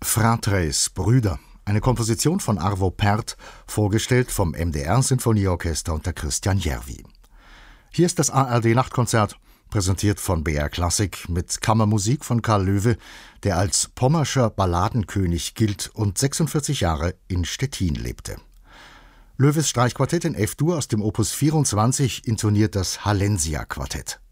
Fratres, Brüder, eine Komposition von Arvo Pärt, vorgestellt vom MDR-Sinfonieorchester unter Christian Järvi. Hier ist das ARD-Nachtkonzert, präsentiert von BR Klassik mit Kammermusik von Karl Löwe, der als pommerscher Balladenkönig gilt und 46 Jahre in Stettin lebte. Löwes Streichquartett in F-Dur aus dem Opus 24 intoniert das Hallensia-Quartett.